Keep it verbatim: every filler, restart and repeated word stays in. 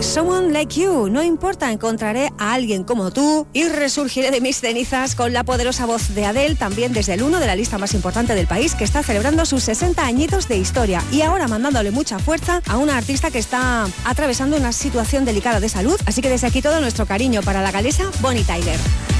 Someone Like You. No importa, encontraré a alguien como tú y resurgiré de mis cenizas con la poderosa voz de Adele, también desde el uno de la lista más importante del país, que está celebrando sus sesenta añitos de historia y ahora mandándole mucha fuerza a una artista que está atravesando una situación delicada de salud. Así que desde aquí todo nuestro cariño para la galesa Bonnie Tyler.